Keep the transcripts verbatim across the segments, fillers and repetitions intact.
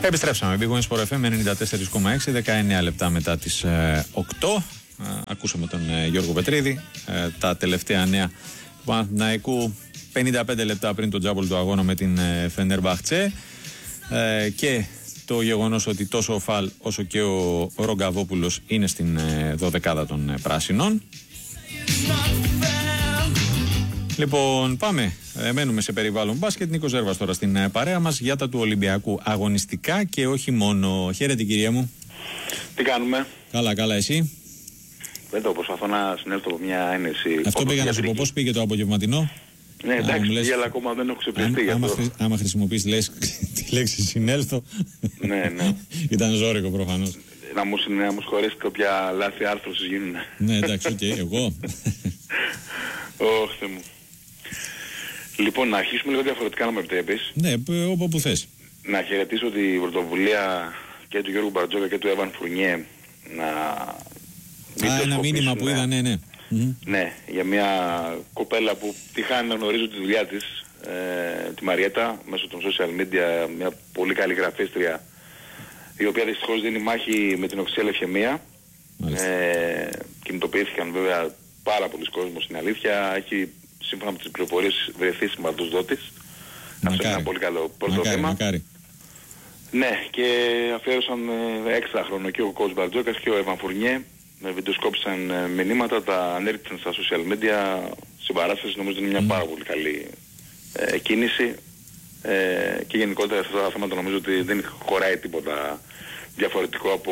Επιστρέψαμε. Big Win Sport εφ εμ ενενήντα τέσσερα κόμμα έξι, δεκαεννέα λεπτά μετά τις ε, οκτώ. Ε, ακούσαμε τον ε, Γιώργο Πετρίδη. Ε, τα τελευταία νέα του Παναθηναϊκού πενήντα πέντε λεπτά πριν τον τζάμπολ του αγώνα με την ε, Φενέρμπαχτσε. Ε, και το γεγονός ότι τόσο ο Φαλ όσο και ο Ρογκαβόπουλος είναι στην ε, δωδεκάδα των ε, πράσινων. Λοιπόν, πάμε. Ε, μένουμε σε περιβάλλον μπάσκετ. Νίκος Ζέρβας τώρα στην ε, παρέα μας για τα του Ολυμπιακού αγωνιστικά και όχι μόνο. Χαίρετε, κυρία μου. Τι κάνουμε? Καλά, καλά, εσύ? Εδώ προσπαθώ να συνέλθω από μια ένεση. Αυτό πήγα να σου πω. Πώς πήγε το απογευματινό? Ναι, εντάξει, λες, αλλά ακόμα δεν έχω ξεπληστεί. Άμα, άμα, άμα χρησιμοποιείς λες, τη λέξη συνέλθω. Ναι, ναι. Ήταν ζώρικο προφανώς. Να μου, να μου σχολείς κάποια λάθη άρθρωσης γίνουν. Ναι, εντάξει, οκ, okay, εγώ. Ωχ, Θεέ μου. Λοιπόν, να αρχίσουμε λίγο διαφορετικά, να με επιτρέπεις. Ναι, όπου θες. Να χαιρετήσω τη πρωτοβουλία και του Γιώργου Μπαρτζόκα και του Εβαν Φουρνιέ να... Α, ένα μήνυμα που είδα, ναι, ναι. Ναι, για μια κοπέλα που τυχάνει να γνωρίζω τη δουλειά της, ε, τη Μαριέτα, μέσω των social media, μια πολύ καλή γραφίστρια, η οποία δυστυχώς δίνει μάχη με την οξέα λευχαιμία. Ε, κινητοποιήθηκαν βέβαια πάρα πολλοί κόσμος, στην αλήθεια. Έχει, σύμφωνα με τις πληροφορίες, βρεθεί σηματοδότης. Αυτό είναι ένα πολύ καλό πρώτο θέμα. Ναι, και αφιέρωσαν ε, έξτρα χρόνο και ο coach Μπαρτζόκας και ο Εβαν Φουρνιέ. Με βιντεοσκόπησαν ε, μηνύματα, τα ανέριξαν στα social media συμπαράσταση. Νομίζω ότι είναι μια πάρα πολύ καλή ε, κίνηση. Ε, και γενικότερα σε αυτά τα θέματα νομίζω ότι δεν χωράει τίποτα διαφορετικό από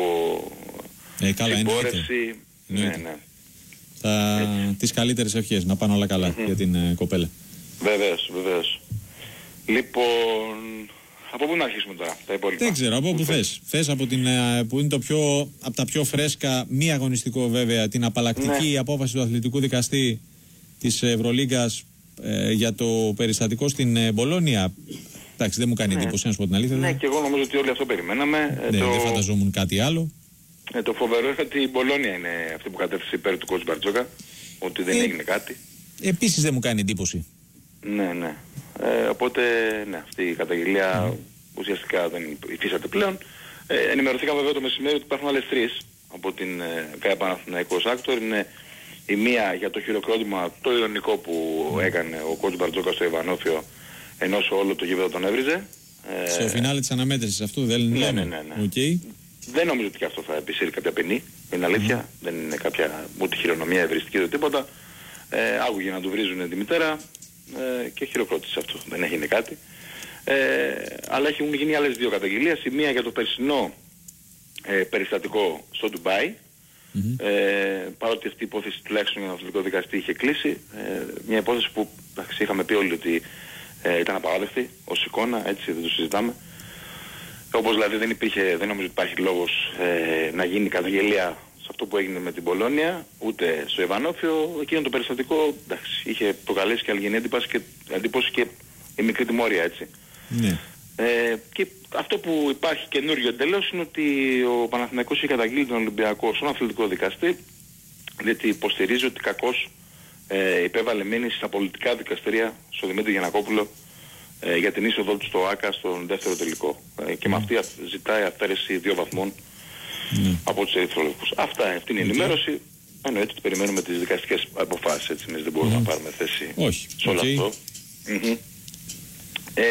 ε, καλά, συμπόρευση. Ναι, ναι. Θα... τις καλύτερες ευχές, να πάνε όλα καλά mm-hmm. για την ε, κοπέλα. Βεβαίως, βεβαίως. Λοιπόν, από πού να αρχίσουμε τώρα τα υπόλοιπα? Δεν ξέρω, από πού θες. Θες από την, που είναι το πιο, από τα πιο φρέσκα, μη αγωνιστικό βέβαια, την απαλλακτική ναι. απόφαση του αθλητικού δικαστή της Ευρωλίγκας ε, για το περιστατικό στην ε, Μπολόνια. Εντάξει, δεν μου κάνει ναι. εντύπωση, να σου πω την αλήθεια. Ναι, και εγώ νομίζω ότι όλοι αυτό περιμέναμε. Ναι, το... δεν φανταζόμουν κάτι άλλο. Ε, το φοβερό είναι ότι η Μπολόνια είναι αυτή που κατέφθασε υπέρ του coach Μπαρτζόκα, ότι δεν ε, έγινε κάτι. Επίσης δεν μου κάνει εντύπωση. Ναι, ναι. Ε, οπότε, ναι, αυτή η καταγγελία mm. ουσιαστικά δεν υφίσταται πλέον. Ε, ενημερωθήκαμε βέβαια το μεσημέρι ότι υπάρχουν άλλες τρεις από την ε, ΚΑΕ Παναθηναϊκός Άκτορ. Είναι η μία για το χειροκρότημα, το ειρωνικό που mm. έκανε ο coach Μπαρτζόκα στο Ιβανόφιο, ενώ όλο το γήπεδο τον έβριζε. Ε, στο φινάλε της αναμέτρησης αυτού δεν ναι, λέμε. Ναι, ναι, ναι. Okay. Δεν νομίζω ότι και αυτό θα επισύρει κάποια ποινή, είναι αλήθεια. Mm. Δεν είναι κάποια ούτε χειρονομία ευριστική ούτε τίποτα. Ε, άκουγε να του βρίζουν τη μητέρα ε, και χειροκρότησε αυτό. Δεν έγινε κάτι. Ε, αλλά έχουν γίνει άλλες δύο καταγγελίες. Η μία για το περσινό ε, περιστατικό στο Ντουμπάι. Mm-hmm. Ε, παρότι αυτή η υπόθεση τουλάχιστον για τον αθλητικό δικαστή είχε κλείσει. Ε, μια υπόθεση που εντάξει, είχαμε πει όλοι ότι ε, ήταν απαράδεκτη ως εικόνα, έτσι δεν το συζητάμε. Όπως δηλαδή δεν υπήρχε, δεν νομίζω ότι υπάρχει λόγος ε, να γίνει καταγγελία σε αυτό που έγινε με την Πολώνια, ούτε στο Ιβανόφιο. Εκείνο το περιστατικό εντάξει, είχε προκαλέσει και αλγινή εντύπωση και, εντύπωση και η μικρή τιμωρία, έτσι. Ναι. Ε, και αυτό που υπάρχει καινούριο εντελώς είναι ότι ο Παναθηναϊκός είχε καταγγείλει τον Ολυμπιακό στον αθλητικό δικαστή, διότι υποστηρίζει ότι κακώς ε, υπέβαλε μήνυση στα πολιτικά δικαστηρία στο Δημήτρη Γιαννακόπουλο ε, για την είσοδό του στο ΆΚΑ στον δεύτερο τελικό. Ε, και mm. με αυτή ζητάει αφαίρεση δύο βαθμών mm. από τους ερυθρόλευκους. Αυτά, αυτή είναι η ενημέρωση. Εννοείται ότι περιμένουμε τις δικαστικές αποφάσεις, έτσι. Εμείς δεν μπορούμε mm. να πάρουμε θέση Όχι. σε όλο okay. αυτό. Mm-hmm. Ε,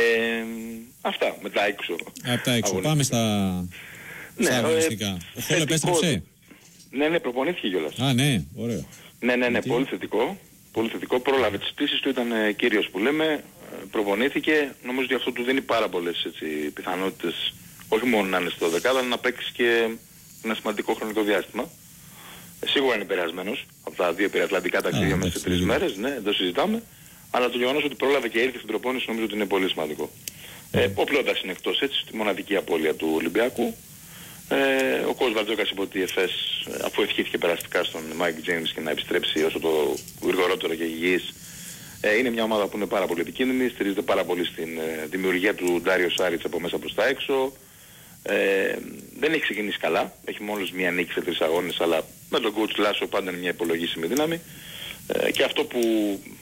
αυτά, μετά έξω. Από τα έξω. Πάμε στα, ναι, στα αγωνιστικά. Ο Φόλ επέστρεψε. Ναι, ναι, προπονήθηκε κιόλας. Α, ναι, ωραίο. Ναι, ναι, ναι, Γιατί? πολύ θετικό. Πολύ θετικό. Πρόλαβε τις πτήσεις του, ήταν ε, κύριος που λέμε. Προπονήθηκε. Νομίζω ότι αυτό του δίνει πάρα πολλές έτσι, πιθανότητες. Όχι μόνο να είναι στο δεκάδα, αλλά να παίξει και ένα σημαντικό χρονικό διάστημα. Ε, σίγουρα είναι επηρεασμένος από τα δύο περιατλαντικά ταξίδια μέσα σε τρεις μέρες. Ναι, δεν το συζητάμε. Αλλά το γεγονός ότι πρόλαβε και ήρθε στην προπόνηση νομίζω ότι είναι πολύ σημαντικό. Mm. Ε, ο Πλώτας είναι εκτός, έτσι, τη μοναδική απώλεια του Ολυμπιακού. Ε, ο coach Μπαρτζόκας είπε ότι η ΕΦΕΣ, αφού ευχήθηκε περαστικά στον Mike James και να επιστρέψει όσο το γρηγορότερο και υγιής, ε, είναι μια ομάδα που είναι πάρα πολύ επικίνδυνη, στηρίζεται πάρα πολύ στην ε, δημιουργία του Ντάριο Σάριτς από μέσα προς τα έξω. Ε, δεν έχει ξεκινήσει καλά, έχει μόλις μια νίκη σε τρεις αγώνες, αλλά με τον coach Λάσο πάντα είναι μια υπολογίσιμη δύναμη. Ε, και αυτό που,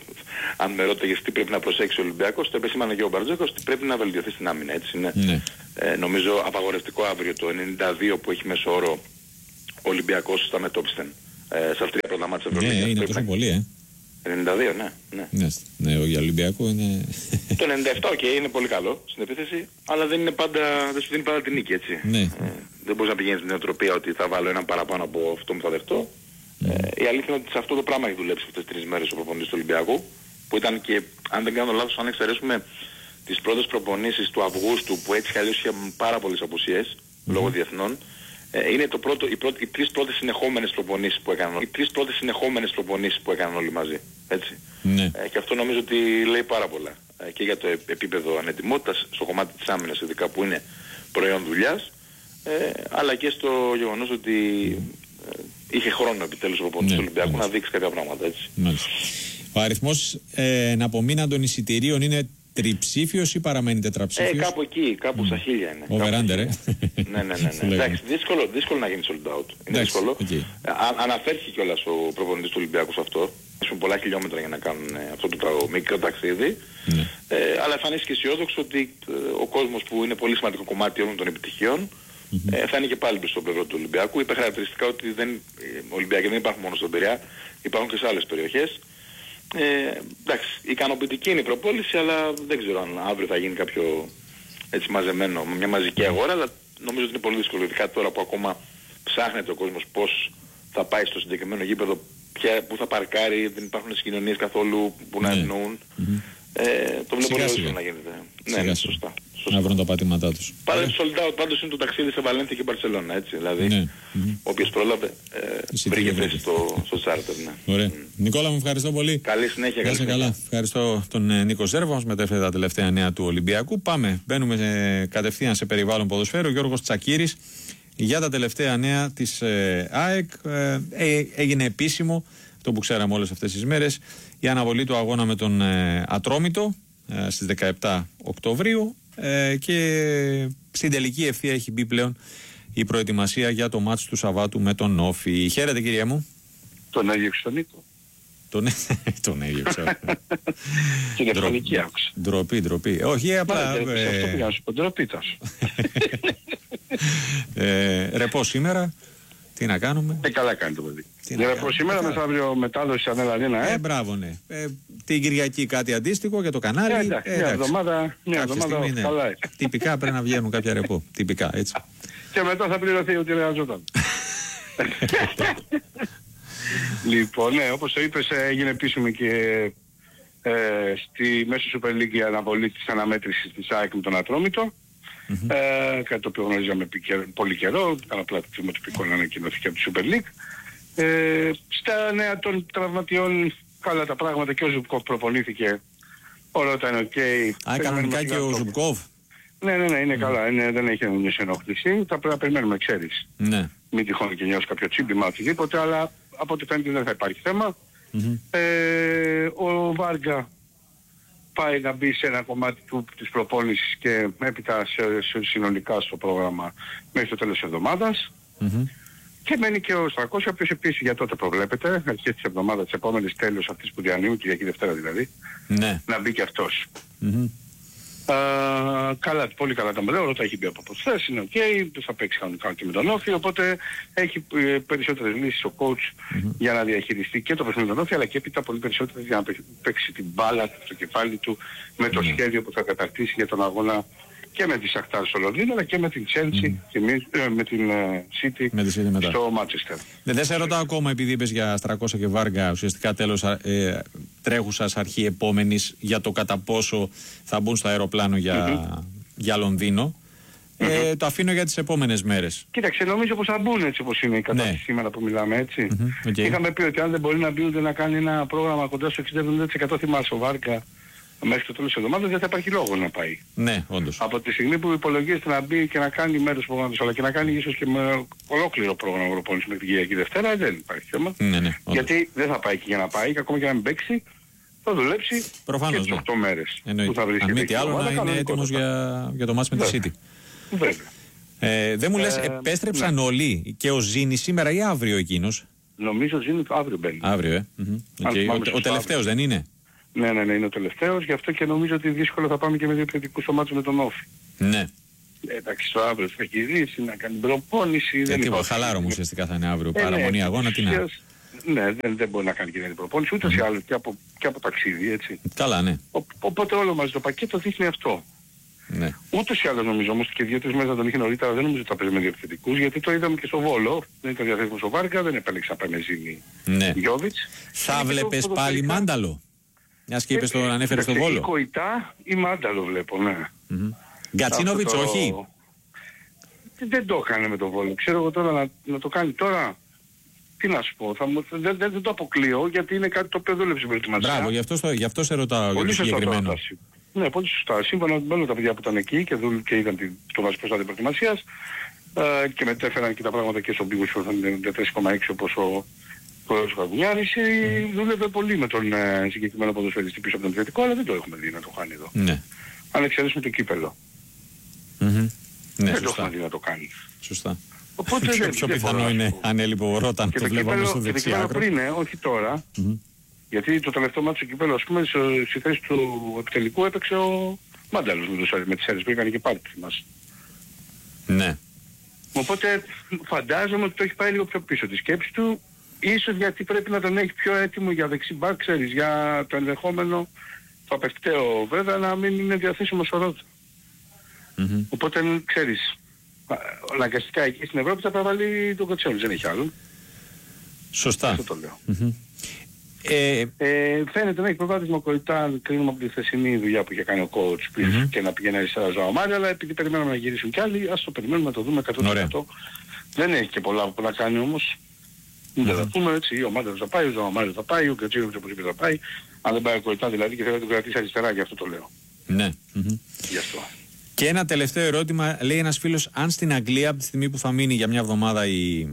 αν με ρώταγες τι πρέπει να προσέξει ο Ολυμπιακός, το επεσήμανε και ο Μπαρτζόκας, ότι πρέπει να βελτιωθεί στην άμυνα, έτσι είναι. Ναι. Ε, νομίζω απαγορευτικό αύριο το ενενήντα δύο που έχει μέσο όρο ο Ολυμπιακός στα Μετόπιστεν. Ε, στα τρία πρώτα μάτια της Ευρωλίγας. Ναι, είναι τόσο πολύ, ε. ενενήντα δύο, ναι. Ναι, ναι, ναι ο Ολυμπιακό είναι... Το ενενήντα επτά, οκ, okay, είναι πολύ καλό στην επίθεση, αλλά δεν, είναι πάντα, δεν σου δίνει πάντα την νίκη, έτσι. Ναι. Ε, δεν μπορείς να πηγαίνεις στην νοοτροπία ότι θα βάλω έναν παραπάνω από αυτό που θα δεχτώ. Mm. Ε, η αλήθεια είναι ότι σε αυτό το πράγμα έχει δουλέψει αυτές τις τρεις μέρες ο προπονητής του Ολυμπιακού, που ήταν και, αν δεν κάνω λάθος, αν εξαιρέσουμε τις πρώτες προπονήσεις του Αυγούστου, που έτσι κι αλλιώς είχε πάρα πολλές απουσίες, mm. λόγω διεθνών. Ε, είναι το πρώτο, οι, πρώτοι, οι τρεις πρώτες συνεχόμενες προπονήσεις που έκαναν, οι τρεις πρώτες συνεχόμενες προπονήσεις που έκαναν όλοι μαζί. Έτσι. Ναι. Ε, και αυτό νομίζω ότι λέει πάρα πολλά. Ε, και για το επίπεδο ανετοιμότητας, στο κομμάτι της άμυνας ειδικά που είναι προϊόν δουλειάς, ε, αλλά και στο γεγονός ότι ε, είχε χρόνο επιτέλους ο προπονητής του Ολυμπιακού να δείξει κάποια πράγματα. Έτσι. Μάλιστα. Ο αριθμός ε, εναπομείναντων εισιτηρίων είναι τριψήφιος ή παραμένει τετραψήφιος? Ε, κάπου εκεί, κάπου mm. στα χίλια είναι. Over-under, ε. Ναι, ναι, ναι. ναι. Εντάξει, δύσκολο, δύσκολο να γίνει sold out. Είναι Εντάξει, δύσκολο. Okay. Α, αναφέρθηκε κιόλας ο προπονητής του Ολυμπιακού σε αυτό. Έχουν πολλά χιλιόμετρα για να κάνουν ε, αυτό το μικρό ταξίδι. Mm. Ε, αλλά εμφανίστηκε αισιόδοξο ότι ε, ο κόσμος που είναι πολύ σημαντικό κομμάτι όλων των επιτυχιών mm-hmm. ε, θα είναι και πάλι στο πλευρό του Ολυμπιακού. Είπε χαρακτηριστικά ότι δεν, ε, Ολυμπιακοί δεν υπάρχουν μόνο στον Πειραιά, υπάρχουν και σε άλλες περιοχές. Ε, εντάξει, ικανοποιητική είναι η προπόληση, αλλά δεν ξέρω αν αύριο θα γίνει κάποιο έτσι μαζεμένο, μια μαζική αγορά, αλλά νομίζω ότι είναι πολύ δύσκολο, ειδικά τώρα που ακόμα ψάχνεται ο κόσμος πώς θα πάει στο συγκεκριμένο γήπεδο, ποια, που θα παρκάρει, δεν υπάρχουν συγκοινωνίες καθόλου που να ευνοούν. Mm-hmm. Ε, το βλέπω πολύ δύσκολο να γίνεται. Σιγά, ναι, σωστά. σωστά. Να βρουν τα πατήματά τους. Πάλι το sold out πάντως είναι το ταξίδι σε Βαλένθια και Μπαρσελόνα, έτσι. Δηλαδή, ναι. mm-hmm. όποιος πρόλαβε, ε, βρήκε θέση στο, στο τσάρτερ. Ναι. Ωραία. Mm. Νικόλα, μου ευχαριστώ πολύ. Καλή συνέχεια. Καλή συνέχεια. Καλά. Ευχαριστώ τον ε, Νίκο Ζέρβα, μας μετέφερε τα τελευταία νέα του Ολυμπιακού. Πάμε, μπαίνουμε σε, κατευθείαν σε περιβάλλον ποδοσφαίρου. Ο Γιώργος Τσακίρης για τα τελευταία νέα της ε, ΑΕΚ. Ε, ε, έγινε επίσημο, αυτό που ξέραμε όλες αυτές τις μέρες, η αναβολή του αγώνα με τον ε, Ατρόμητο ε, στις δεκαεπτά Οκτωβρίου. Ε, και στην τελική ευθεία έχει μπει πλέον η προετοιμασία για το μάτς του Σαββάτου με τον Όφη. Χαίρετε, κύριε μου. Τον έδιωξε τον Νίκο. Τον, τον έδιωξε. Την ευκολική άκουσα. Ντροπή, ντροπή. Όχι, απλά... Αυτό πήγα να σου πω, ντροπή τόσο. Ρεπό σήμερα. Τι να κάνουμε. Ε, καλά κάνει το παιδί. Για από σήμερα μεθαύριο μετάδοση ανέλα ε. Ε, μπράβο, ναι. Ε, την Κυριακή κάτι αντίστοιχο για το κανάλι. Ε, εντάξει, ε, μια εβδομάδα, μια εβδομάδα στιγμή, καλά. Ναι. Τυπικά πρέπει να βγαίνουν κάποια ρεπό. Τυπικά, έτσι. Και μετά θα πληρωθεί ότι εργαζόταν. Λοιπόν, ναι, όπως το είπες, έγινε επίσημη και ε, στη μέσω Super League η αναβολή της αναμέτρησης της ΑΕΚ με τον Ατρόμητο. Mm-hmm. Ε, κάτι το οποίο γνωρίζαμε πολύ καιρό, ήταν απλά το δημοτυπικό να ανακοινωθεί από τη Super League. Ε, στα νέα των τραυματιών, καλά τα πράγματα, και ο Ζουμπκόβ προπονήθηκε, όλα ήταν οκ. Okay. Α, κανονικά και ο Ζουμπκόβ. Ναι, ναι, ναι, είναι mm. καλά, είναι, δεν έχει μια ενόχληση, θα πρέπει να περιμένουμε, ξέρεις. Ναι. Μην τυχόν και νιώσει κάποιο τσίμπημα οτιδήποτε, αλλά από ό,τι φαίνεται δεν θα υπάρχει θέμα. Mm-hmm. Ε, ο Βάργα πάει να μπει σε ένα κομμάτι του, της προπόνησης και έπειτα σε, σε, συνολικά στο πρόγραμμα μέχρι το τέλος της εβδομάδας. Mm-hmm. Και μένει και ο Στρακός, ο οποίος επίσης για τότε προβλέπεται, αρχές της εβδομάδας, της επόμενης τέλος αυτής που διανύουν, Κυριακή Δευτέρα δηλαδή, ναι. να μπει και αυτός. Mm-hmm. Α, καλά, πολύ καλά τα μελέω, τα έχει μπει από χθες, είναι οκ, okay, θα παίξει κανονικά και με τον Όφη, οπότε έχει ε, περισσότερες λύσεις ο coach mm-hmm. για να διαχειριστεί και το παιχνίδι με τον Όφη, αλλά και έπειτα πολύ περισσότερες για να παίξει την μπάλα στο κεφάλι του με το mm-hmm. σχέδιο που θα καταρτήσει για τον αγώνα και με τη Σαχτάρ στο Λονδίνο, αλλά και με την Chelsea mm. και με, ε, με την ε, City, με τη City στο Manchester. Δεν, δεν σε ρωτάω ακόμα, επειδή είπες για Στρακόσα και Βάργα, ουσιαστικά τέλος ε, τρέχουσας αρχή επόμενης, για το κατά πόσο θα μπουν στο αεροπλάνο για, mm-hmm. για Λονδίνο. Mm-hmm. Ε, το αφήνω για τις επόμενες μέρες. Κοίταξε, νομίζω πως θα μπουν έτσι όπως είναι η κατάσταση ναι. σήμερα που μιλάμε, έτσι. Mm-hmm. Okay. Είχαμε πει ότι αν δεν μπορεί να μπει ούτε να κάνει ένα πρόγραμμα κοντά στο εξήντα με εβδομήντα τοις εκατό, θυμάσαι ο Βάργα, μέχρι το τέλος της εβδομάδας δεν θα υπάρχει λόγο να πάει. Ναι, όντως. Από τη στιγμή που υπολογίζεται να μπει και να κάνει μέρος προγράμματος, αλλά και να κάνει ίσως και με ολόκληρο πρόγραμμα προπόνησης μέχρι την Κυριακή Δευτέρα, δεν υπάρχει θέμα. Ναι, ναι, γιατί δεν θα πάει και για να πάει, και ακόμα και να μην παίξει, θα δουλέψει προφανώς, και τις οκτώ ναι. μέρες εννοείται. που θα βρίσκεται. Αν μη τι άλλο, να είναι έτοιμος για, για το μάτς με τη City. Βέβαια. Ε, δεν μου λες, ε, επέστρεψαν ναι. όλοι, και ο Ζήνη σήμερα ή αύριο εκείνος? Νομίζω ο Ζήνη αύριο μπαίνει. Αύριο, ε. Mm-hmm. Okay. Ο, ο τελευταίος δεν είναι? Ναι, ναι, ναι, είναι ο τελευταίος, γι' αυτό και νομίζω ότι δύσκολο θα πάμε και με δύο επιθετικούς στο μάτσο με τον Όφη. Ναι. εντάξει, το αύριο θα γυρίσει, να κάνει προπόνηση. Δεν τίποτα, χαλάρο μου ουσιαστικά θα είναι αύριο. Παραμονή ναι, αγώνα, τι να. Ναι, δεν, δεν μπορεί να κάνει και την προπόνηση, ούτε mm. σε άλλο και από, και από ταξίδι, έτσι. Καλά, ναι. Ο, οπότε όλο μαζί το πακέτο δείχνει αυτό. Ναι. Ούτως ή άλλως νομίζω όμως και δύο-τρεις μέρες να τον είχε νωρίτερα, δεν νομίζω ότι θα παίζει με δύο επιθετικούς, γιατί το είδαμε και στο Βόλο, δεν ήταν διαθέσιμος ο Βάρκα, δεν επέλεξα Πενεζίνη ναι. Γιώβιτς. Θα βλέπεις πάλι τελικά... Μάνταλο, μιας και είπες το ανέφερες στο Βόλο. Ή Κοϊτά ή Μάνταλο βλέπω, ναι. Mm-hmm. Γκατσίνοβιτς το... όχι. Δεν το έκανε με το Βόλο, ξέρω εγώ τώρα να, να το κάνει τώρα. Τι να σου πω, θα μου, δεν, δεν, δεν το αποκλείω γιατί είναι κάτι το οποίο δούλεψε στην προετοιμασία. Μπράβο, γι' αυτό, στο, γι αυτό σε ρωτάω για το συγκεκριμένο. Ναι, πολύ σωστά. Σύμφωνα με όλα τα παιδιά που ήταν εκεί και, δούλ, και είδαν το βασικό στάδιο προετοιμασίας ε, και μετέφεραν και τα πράγματα και στον πύργο που ήταν τρία κόμμα έξι όπως ο πρόεδρος Καβουνιάρης, mm. δούλευε πολύ με τον ε, συγκεκριμένο ποδοσφαιριστή πίσω από τον επιθετικό, αλλά δεν το έχουμε δει να το κάνει εδώ. Ναι. Αν εξαιρέσουμε το κύπελλο. Mm-hmm. Ναι, δεν το έχουμε δει να το κάνει. Σωστά. Οπότε πιο, δεν, πιο δεν πιθανό είναι αν έλειπε ο Ρόταν, το βλέπαμε στο δεξιάκρο. Και το κύπελλο πριν, όχι τώρα. Mm-hmm. Γιατί το τελευταίο μάτι του κυπέλλου, ας πούμε, στη θέση του επιτελικού έπαιξε ο Μάνταλος με, με τις αίρες που έκανε και πάρτι μας. Ναι. Οπότε φαντάζομαι ότι το έχει πάει λίγο πιο πίσω τη σκέψη του, ίσως γιατί πρέπει να τον έχει πιο έτοιμο για δεξί μπακ, ξέρεις, για το ενδεχόμενο, το απευκταίο βέβαια, να μην είναι διαθέσιμος ο Ρότα. Mm-hmm. Οπότε, ξέρεις, αναγκαστικά εκεί στην Ευρώπη θα παραβάλει τον Κοτσέλος, δεν έχει άλλο. Σωστά. Αυτό το λέω. Mm-hmm. Ε, ε, φαίνεται να έχει προβάδισμα Κοϊτά, κρίνουμε από τη χθεσινή δουλειά που είχε κάνει ο coach mm-hmm. και να πηγαίνει αριστερά Ζωαμάρη, αλλά επειδή περιμένουμε να γυρίσουν κι άλλοι, ας το περιμένουμε να το δούμε εκατό τοις εκατό. Δεν έχει και πολλά που να κάνει όμως. Mm-hmm. Δεν θα πούμε έτσι, ο Μάνταλος θα πάει, ο Ζωαμάρη θα πάει, ο Κατσίροβιτς όπως είπε θα πάει. Αν δεν πάει ο Κοϊτά δηλαδή και θέλει να τον κρατήσει αριστερά, γι' αυτό το λέω. Ναι. Mm-hmm. Γι' αυτό. Και ένα τελευταίο ερώτημα, λέει ένας φίλος, αν στην Αγγλία από τη στιγμή που θα μείνει για μια εβδομάδα η...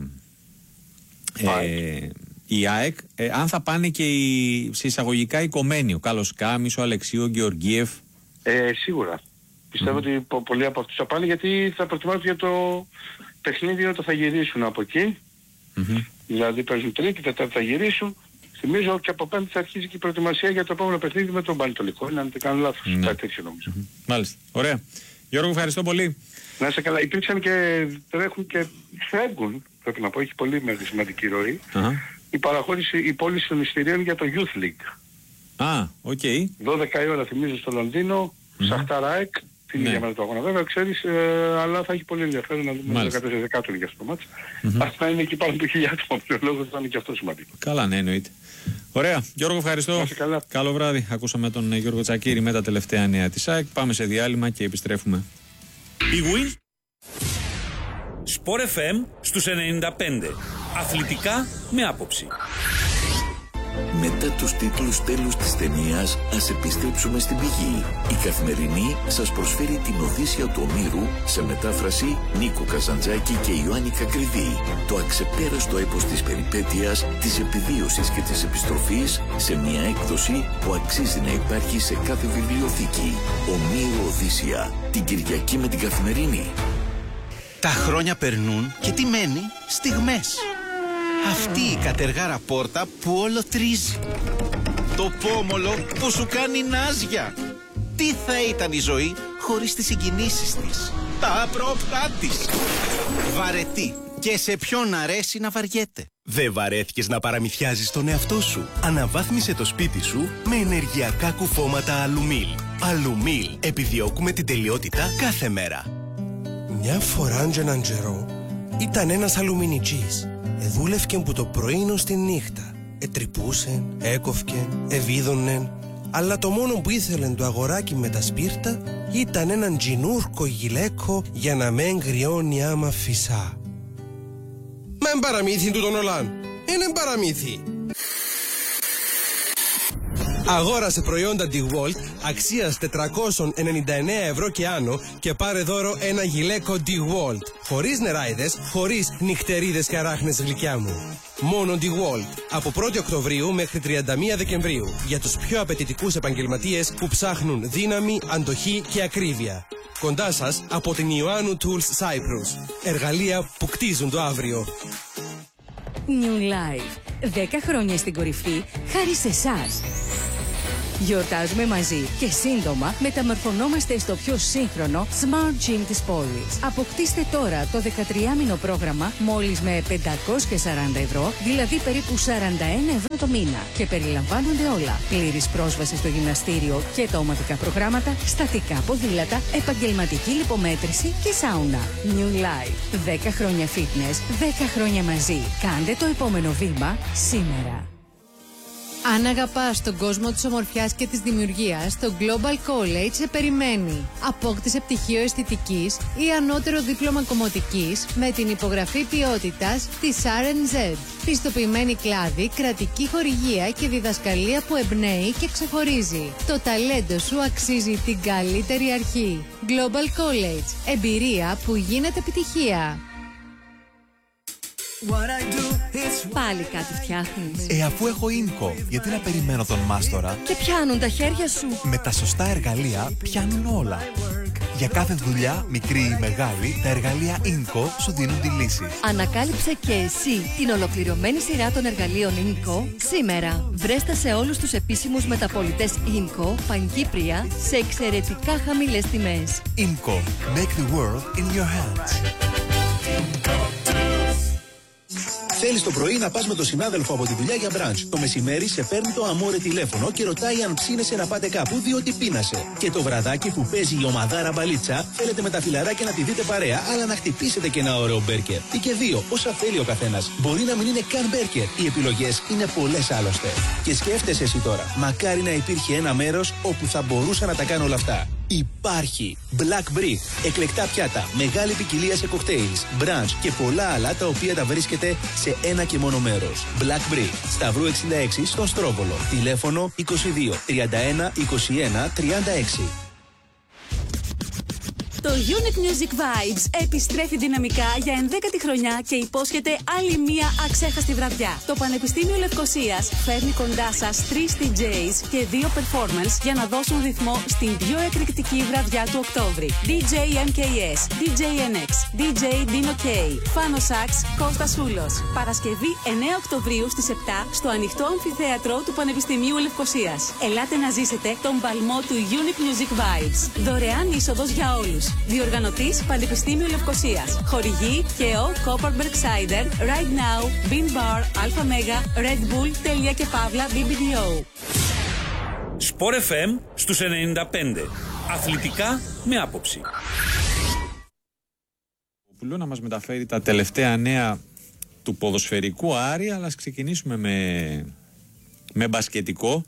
Ε, η ΑΕΚ, ε, αν θα πάνε και οι, σε εισαγωγικά οι κομμένοι, ο Κάλος Κάμης, ο Αλεξίου, ο Γεωργίεφ. Ε, σίγουρα. Πιστεύω mm. ότι πο, πολλοί από αυτούς θα πάνε γιατί θα προτιμάσουν για το παιχνίδι όταν θα γυρίσουν από εκεί. Mm-hmm. Δηλαδή παίζουν τρίτη, τετάρτη θα γυρίσουν. Θυμίζω και από πέμπτη θα αρχίζει και η προετοιμασία για το επόμενο παιχνίδι με τον Πανετολικό. Αν δεν κάνω λάθος. Mm. Κάτι τέτοιο νομίζω. Mm-hmm. Μάλιστα. Ωραία. Γιώργο, ευχαριστώ πολύ. Να είσαι καλά. Υπήρξαν και τρέχουν και φεύγουν. Πρέπει να πω, έχει πολύ σημαντική ροή. Uh-huh. Η παραχώρηση, η πώληση των εισιτηρίων για το Youth League. Α, οκ. Okay. δώδεκα η ώρα θυμίζω στο Λονδίνο, mm. Σαχτάρα ΑΕΚ, την ίδια μέρα του αγώνα βέβαια, ξέρεις, ε, αλλά θα έχει πολύ ενδιαφέρον να δούμε δεκατέσσερα δεκάτου για αυτό το μάτς. Mm-hmm. Ας να είναι εκεί πάνω από το χιλιάδες άτομα, ο λόγος θα είναι και αυτό σημαντικό. Καλά, ναι, εννοείται. Ωραία, Γιώργο, ευχαριστώ. Καλό βράδυ. Ακούσαμε τον Γιώργο Τσακίρη με τα τελευταία νέα της ΑΕΚ. Πάμε σε διάλειμμα και επιστρέφουμε. Η Win Sport εφ εμ στους ενενήντα πέντε. Αθλητικά με άποψη. Μετά τους τίτλους τέλους της ταινίας, ας επιστρέψουμε στην πηγή. Η Καθημερινή σας προσφέρει την Οδύσσεια του Ομήρου σε μετάφραση Νίκο Καζαντζάκη και Ιωάννη Κακριδί. Το αξεπέραστο έπος της περιπέτειας, της επιβίωσης και της επιστροφής σε μια έκδοση που αξίζει να υπάρχει σε κάθε βιβλιοθήκη. Ομήρου Οδύσσεια, την Κυριακή με την Καθημερινή. Τα χρόνια περνούν και τι μένει? Στιγμές. Αυτή η κατεργάρα πόρτα που όλο τρίζει. Το πόμολο που σου κάνει νάζια. Τι θα ήταν η ζωή χωρίς τις συγκινήσεις της, τα απρόπτά της. Βαρετή. Και σε ποιον αρέσει να βαριέται. Δεν βαρέθηκες να παραμυθιάζεις τον εαυτό σου? Αναβάθμισε το σπίτι σου με ενεργειακά κουφώματα Αλουμίλ. Αλουμίλ. Επιδιώκουμε την τελειότητα κάθε μέρα. Μια φορά και έναν καιρό ήταν ένας αλουμινιτζής. Εδούλευκεν που το πρωί ως τη νύχτα. Ετρυπούσεν, έκοφκεν, εβίδωνεν. Αλλά το μόνο που ήθελεν το αγοράκι με τα σπίρτα ήταν έναν τζινούρκο γυλαίκο για να μεν γριώνει άμα φυσά. Μα εν παραμύθι του τον Ολάν. Είναι παραμύθι. Αγόρασε προϊόντα DeWalt αξίας τετρακόσια ενενήντα εννέα ευρώ και άνω και πάρε δώρο ένα γυλαίκο DeWalt. Χωρίς νεράιδες, χωρίς νυχτερίδες και αράχνες γλυκιά μου. Μόνο DeWalt. Από πρώτη Οκτωβρίου μέχρι τριάντα μία Δεκεμβρίου. Για τους πιο απαιτητικούς επαγγελματίες που ψάχνουν δύναμη, αντοχή και ακρίβεια. Κοντά σας από την Ιωάννου Tools Cyprus. Εργαλεία που κτίζουν το αύριο. New Life. δέκα χρόνια στην κορυφή χάρη σε εσάς. Γιορτάζουμε μαζί και σύντομα μεταμορφωνόμαστε στο πιο σύγχρονο Smart Gym της πόλης. Αποκτήστε τώρα το δεκατριάμηνο πρόγραμμα μόλις με πεντακόσια σαράντα ευρώ, δηλαδή περίπου σαράντα ένα ευρώ το μήνα. Και περιλαμβάνονται όλα. Πλήρης πρόσβαση στο γυμναστήριο και τα ομαδικά προγράμματα, στατικά ποδήλατα, επαγγελματική λιπομέτρηση και σάουνα. New Life. δέκα χρόνια fitness, δέκα χρόνια μαζί. Κάντε το επόμενο βήμα σήμερα. Αν αγαπάς τον κόσμο της ομορφιάς και της δημιουργίας, το Global College σε περιμένει. Απόκτησε πτυχίο αισθητικής ή ανώτερο δίπλωμα κομμωτικής με την υπογραφή ποιότητας της αρ εν ζετ. Πιστοποιημένη κλάδη, κρατική χορηγία και διδασκαλία που εμπνέει και ξεχωρίζει. Το ταλέντο σου αξίζει την καλύτερη αρχή. Global College. Εμπειρία που γίνεται επιτυχία. Πάλι κάτι φτιάχνεις? Ε, αφού έχω Ίνκο, γιατί να περιμένω τον μάστορα? Και πιάνουν τα χέρια σου. Με τα σωστά εργαλεία πιάνουν όλα. Για κάθε δουλειά, μικρή ή μεγάλη, τα εργαλεία Ίνκο σου δίνουν τη λύση. Ανακάλυψε και εσύ την ολοκληρωμένη σειρά των εργαλείων Ίνκο σήμερα. Βρέστα σε όλους τους επίσημους μεταπωλητές Ίνκο, Παγκύπρια, σε εξαιρετικά χαμηλές τιμές. Ίνκο. Make the world in your hands. Θέλεις το πρωί να πας με τον συνάδελφο από τη δουλειά για μπραντς. Το μεσημέρι σε παίρνει το αμόρε τηλέφωνο και ρωτάει αν ψήνεσαι να πάτε κάπου διότι πείνασε. Και το βραδάκι που παίζει η ομαδάρα μπαλίτσα, θέλετε με τα φιλαράκια να τη δείτε παρέα, αλλά να χτυπήσετε και ένα ωραίο μπέρκερ. Ή και δύο, όσα θέλει ο καθένας. Μπορεί να μην είναι καν μπέρκερ. Οι επιλογές είναι πολλές άλλωστε. Και σκέφτεσαι εσύ τώρα, μακάρι να υπήρχε ένα μέρος όπου θα μπορούσα να τα κάνω όλα αυτά. Υπάρχει Black Brick, εκλεκτά πιάτα, μεγάλη ποικιλία σε κοκτέιλς, μπραντς και πολλά άλλα τα οποία τα βρίσκεται σε ένα και μόνο μέρος. Black Brick, Σταυρού εξήντα έξι στον Στρόβολο. Τηλέφωνο είκοσι δύο τριάντα ένα είκοσι ένα τριάντα έξι. Το Unique Music Vibes επιστρέφει δυναμικά για ενδέκατη χρονιά και υπόσχεται άλλη μία αξέχαστη βραδιά. Το Πανεπιστήμιο Λευκωσίας φέρνει κοντά σας τρεις ντι τζέις και δύο performance για να δώσουν ρυθμό στην πιο εκρηκτική βραδιά του Οκτώβρη. ντι τζέι εμ κέι ες, ντι τζέι εν εξ, ντι τζέι Dino K, Φάνο Σάξ, Κώστας Σούλος. Παρασκευή εννέα Οκτωβρίου στις επτά στο ανοιχτό αμφιθέατρο του Πανεπιστημίου Λευκωσίας. Ελάτε να ζήσετε τον παλμό του Unique Music Vibes. Δωρεάν είσοδος για όλους. Διοργανωτής Πανεπιστήμιο Λευκωσίας. Χορηγή ΚΕΟ, Copperberg Cider, Right Now, Bean Bar, Alpha Mega, Red Bull, Τέλεια και Παύλα, μπι μπι ντι ο. Sport εφ εμ στους ενενήντα πέντε. Αθλητικά με άποψη. Ο Πουλού να μας μεταφέρει τα τελευταία νέα του ποδοσφαιρικού Άρη, αλλά ας ξεκινήσουμε με, με μπασκετικό.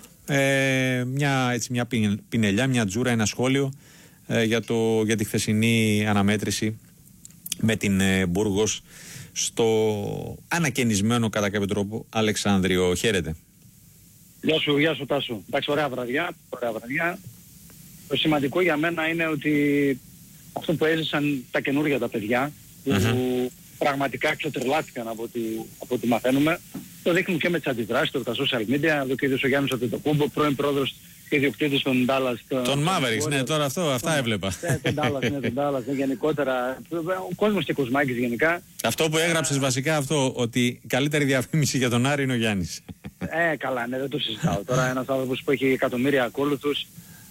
Ε, μια, έτσι, μια πινελιά, μια τζούρα, ένα σχόλιο Για, το, για τη χθεσινή αναμέτρηση με την ε, Μπούργος στο ανακαινισμένο κατά κάποιο τρόπο Αλεξάνδριο. Χαίρετε. Γεια σου, γεια σου Τάσο. Εντάξει, ωραία βραδιά, ωραία βραδιά. Το σημαντικό για μένα είναι ότι αυτό που έζησαν τα καινούργια τα παιδιά, που uh-huh. πραγματικά ξετρελάθηκαν από ό,τι, από ό,τι μαθαίνουμε, το δείχνουν και με τις αντιδράσεις του, τα social media. Εδώ και ο Γιάννης Αντετοκούμπο, πρώην πρόεδρος και ιδιοκτήτης των Dallas. Τον Mavericks, ναι, τώρα αυτό, αυτά έβλεπα. Ναι, τον Dallas, ναι, τον Dallas, ναι, γενικότερα. Ο κόσμος και Κοσμάκης γενικά. Αυτό που έγραψες βασικά αυτό, ότι η καλύτερη διαφήμιση για τον Άρη είναι ο Γιάννης. Ε, καλά, ναι, δεν το συζητάω. Τώρα ένας άνθρωπος που έχει εκατομμύρια ακόλουθους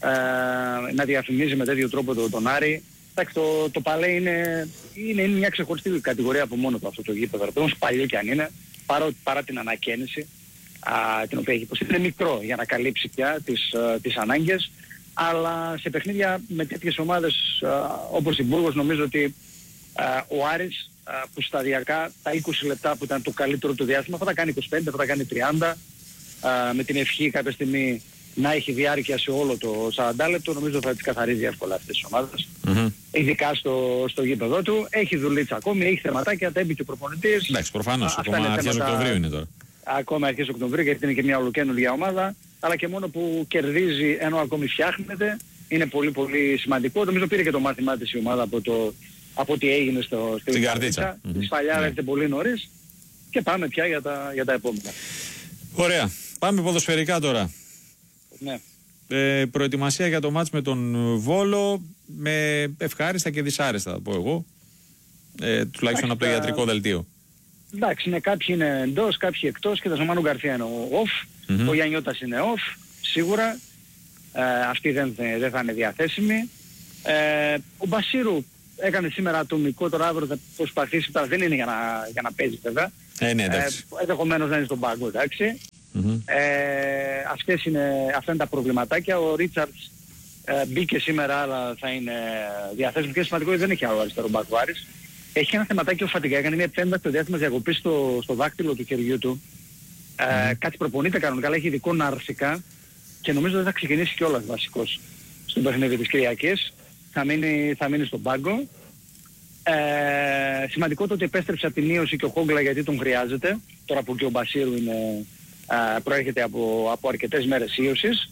ε, να διαφημίζει με τέτοιο τρόπο τον, τον Άρη. Εντάξει, το, το παλέ είναι, είναι, είναι μια ξεχωριστή κατηγορία από μόνο του αυτό το γήπεδο. Όσο παλιό κι αν είναι, παρά, παρά την ανακαίνιση. Α, την οποία έχει υποστεί, είναι μικρό για να καλύψει πια τις, α, τις ανάγκες, αλλά σε παιχνίδια με τέτοιες ομάδες α, όπως η Μπούργος νομίζω ότι α, ο Άρης α, που σταδιακά τα είκοσι λεπτά που ήταν το καλύτερο του διάστημα θα τα κάνει είκοσι πέντε, θα τα κάνει τριάντα, α, με την ευχή κάποια στιγμή να έχει διάρκεια σε όλο το σαράντα λεπτό, νομίζω θα τις καθαρίζει εύκολα αυτές τις ομάδες. Mm-hmm. Ειδικά στο, στο γήπεδο του, έχει δουλίτσα ακόμη, έχει θεματάκια, τα έμπηκε ο προπονητής. Εντάξει, προφανώς, ακόμα αρχές Οκτωβρίου είναι τώρα. Ακόμα αρχές Οκτωβρίου, γιατί είναι και μια ολοκαίνουργια ομάδα, αλλά και μόνο που κερδίζει ενώ ακόμη φτιάχνεται, είναι πολύ πολύ σημαντικό. Νομίζω πήρε και το μάθημά της η ομάδα από το από τι έγινε στο, στην Καρδίτσα. Mm-hmm. Η Σφαλιάρα έρχεται πολύ νωρίς και πάμε πια για τα, για τα επόμενα. Ωραία. Πάμε ποδοσφαιρικά τώρα. Ναι. Ε, προετοιμασία για το μάτς με τον Βόλο με ευχάριστα και δυσάρεστα, θα πω εγώ. Ε, τουλάχιστον από το ιατρικό δελτίο. Εντάξει, είναι, κάποιοι είναι εντός, κάποιοι εκτός και το Ζαμάνου Γκαρθία είναι off, mm-hmm. ο Γιαννιώτας είναι off. σίγουρα. Ε, αυτή δεν, δεν θα είναι διαθέσιμη. Ε, ο Μπασίρου έκανε σήμερα ατομικό, τώρα αύριο θα προσπαθήσει, τώρα δεν είναι για να, για να παίζει βέβαια. Ε, ναι, εντάξει. Ε, ενδεχομένως να είναι στον πάγκο, εντάξει. Mm-hmm. Ε, αυτές είναι, αυτά είναι τα προβληματάκια. Ο Ρίτσαρτς ε, μπήκε σήμερα, αλλά θα είναι διαθέσιμο και σημαντικό δεν έχει άλλο αριστερό μπακ ο Άρης. Έχει ένα θεματάκι ο Φατιγκά, έκανε μια πέμπτακτη διάστημα διακοπή στο, στο δάκτυλο του χεριού του. Ε, mm-hmm. Κάτι προπονείται κανονικά, αλλά έχει ειδικό ναρσικά και νομίζω ότι θα ξεκινήσει κιόλας βασικός στον παιχνίδι της Κυριακής. Θα μείνει, θα μείνει στον πάγκο. Ε, σημαντικό το ότι επέστρεψε από την μείωση και ο Χόγκλα γιατί τον χρειάζεται. Τώρα που και ο Μπασίρου είναι, α, προέρχεται από, από αρκετές μέρες ίωσης.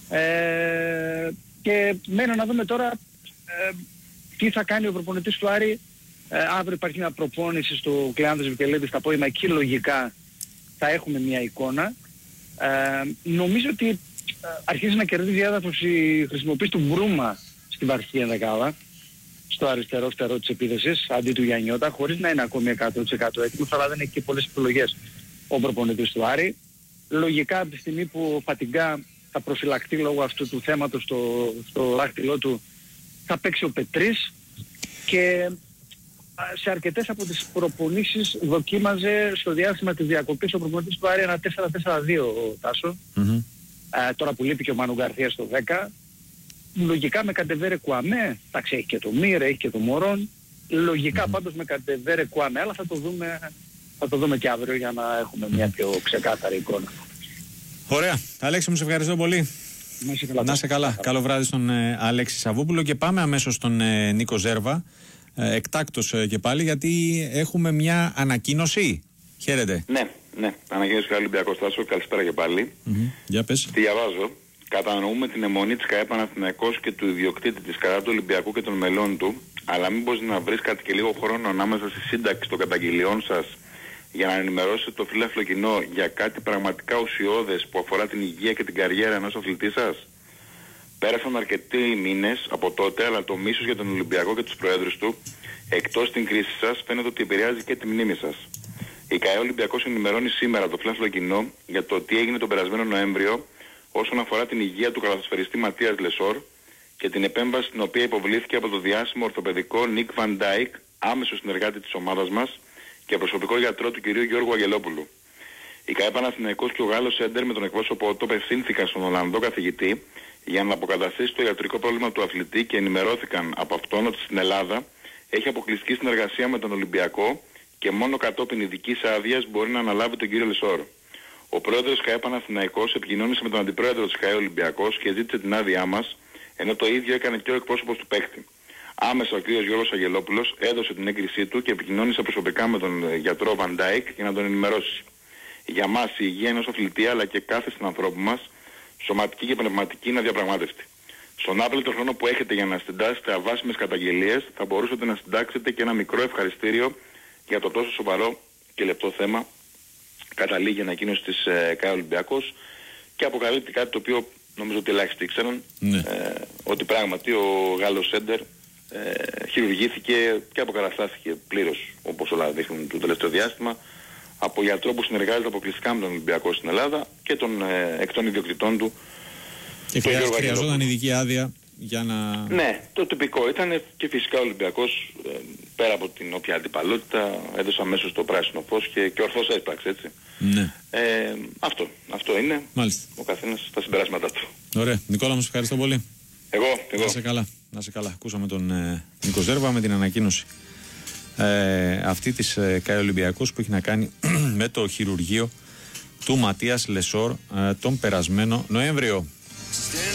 Ε, και μένω να δούμε τώρα ε, τι θα κάνει ο προπονητής του Άρη. Ε, αύριο υπάρχει μια προπόνηση στο Κλεάνδρης Βικελίδης στα απόγευμα. Εκεί λογικά θα έχουμε μια εικόνα. Ε, νομίζω ότι ε, αρχίζει να κερδίζει έδαφος η χρησιμοποίηση του Μπρούμα στην βασική ενδεκάδα, στο αριστερό φτερό της επίθεσης, αντί του Γιαννιώτα, χωρίς να είναι ακόμη εκατό τοις εκατό έτοιμος, αλλά δεν έχει και πολλές επιλογές ο προπονητής του Άρη. Λογικά από τη στιγμή που ο Φατιγκά θα προφυλακτεί λόγω αυτού του θέματος στο, στο δάχτυλό του, θα παίξει ο Πετρής και σε αρκετές από τις προπονήσεις δοκίμαζε στο διάστημα της διακοπής ο προπονητής του Άρη ένα τέσσερα τέσσερα δύο Τάσο. Mm-hmm. Ε, τώρα που λείπει και ο Μάνου Γκαρθία στο δέκα. Λογικά με Καντεβέρε Κουαμέ, εντάξει έχει και το Μίρε, έχει και το Μωρόν. Λογικά mm-hmm. πάντως με Καντεβέρε Κουαμέ, αλλά θα το δούμε, θα το δούμε και αύριο για να έχουμε μια πιο ξεκάθαρη εικόνα. Ωραία. Αλέξη μου, σε ευχαριστώ πολύ. Να είσαι καλά. Να είσαι καλά. Καλό βράδυ στον ε, Αλέξη Σαββούπουλο και πάμε αμέσως στον ε, Νίκο Ζέρβα. Ε, εκτάκτος ε, και πάλι, γιατί έχουμε μια ανακοίνωση. Χαίρετε. Ναι, ναι. Ανακοίνωση του Ολυμπιακού Στάσο. Καλησπέρα και πάλι. Mm-hmm. Για πες. Τη διαβάζω. Κατανοούμε την αιμονή της ΚΑΕ Παναθηναϊκός και του ιδιοκτήτη της κατά του Ολυμπιακού και των μελών του, αλλά μήπως να βρίσκατε και λίγο χρόνο ανάμεσα στη σύνταξη των καταγγελιών σας για να ενημερώσετε το φιλάθλο κοινό για κάτι πραγματικά ουσιώδες που αφορά την υγεία και την καριέρα ενός αθλητή σας. Πέρασαν αρκετοί μήνες από τότε, αλλά το μίσος για τον Ολυμπιακό και τους προέδρους του, εκτός την κρίση σας, φαίνεται ότι επηρεάζει και τη μνήμη σας. Η ΚΑΕ Ολυμπιακός ενημερώνει σήμερα το φιλάθλο κοινό για το τι έγινε τον περασμένο Νοέμβριο όσον αφορά την υγεία του καλαθοσφαιριστή Ματίας Λεσόρ και την επέμβαση την οποία υποβλήθηκε από το διάσημο ορθοπαιδικό Νίκ Βαν Ντάικ, άμεσο συνεργάτη της ομάδας μας και προσωπικό γιατρό του κυρίου Γιώργου Αγγελόπουλου. Η ΚΑΕ Παναθηναϊκός και ο Γάλλος Έντερ με τον εκπρόσωπό του απευθύνθηκαν στον Ολλανδό καθηγητή για να αποκαταστήσει το ιατρικό πρόβλημα του αθλητή και ενημερώθηκαν από αυτόν ότι στην Ελλάδα έχει αποκλειστική συνεργασία με τον Ολυμπιακό και μόνο κατόπιν ειδικής άδειας μπορεί να αναλάβει τον κύριο Λεσόρ. Ο πρόεδρος ΚΑΕ Παναθηναϊκός επικοινώνησε με τον αντιπρόεδρο της ΚΑΕ Ολυμπιακός και ζήτησε την άδειά μας, ενώ το ίδιο έκανε και ο εκπρόσωπος του παίκτη. Άμεσα ο κ. Γιώργος Αγγελόπουλος έδωσε την έγκρισή του και επικοινώνησε προσωπικά με τον γιατρό Βαν Ντάικ για να τον ενημερώσει. Για μας η υγεία ενός αθλητή αλλά και κάθε συνανθρώπου μας, σωματική και πνευματική, είναι αδιαπραγμάτευτη. Στον άπλετο χρόνο που έχετε για να συντάσσετε αβάσιμες καταγγελίες, θα μπορούσατε να συντάξετε και ένα μικρό ευχαριστήριο για το τόσο σοβαρό και λεπτό θέμα. Καταλήγει η ανακοίνωση της ε, ΚΑΕ Ολυμπιακός και αποκαλύπτει κάτι το οποίο νομίζω ότι ελάχιστοι ήξεραν, ναι. ε, ότι πράγματι ο Γάλλος Σέντερ ε, χειρουργήθηκε και αποκαταστάθηκε πλήρως, όπως όλα δείχνουν το τελευταίο διάστημα, από γιατρό που συνεργάζεται αποκλειστικά με τον Ολυμπιακό στην Ελλάδα και τον, ε, εκ των ιδιοκτητών του. Και χρειαζόταν ειδική άδεια για να... Ναι, το τυπικό ήταν και φυσικά ο Ολυμπιακός ε, πέρα από την όποια αντιπαλότητα έδωσε αμέσως το πράσινο φως και, και ορθώς έσπραξε, έτσι. Ναι. Ε, αυτό, αυτό είναι. Μάλιστα. Ο καθένας στα συμπεράσματά του. Ωραία. Νικόλα, μου σε ευχαριστώ πολύ. Εγώ, εγώ. Να σε καλά. Να σε καλά. Ακούσαμε τον ε, Νίκο Ζέρβα με την ανακοίνωση ε, αυτή της ε, ΚΑΕ Ολυμπιακός που έχει να κάνει με το χειρουργείο του Ματίας Λεσόρ ε, τον περασμένο Νοέμβριο.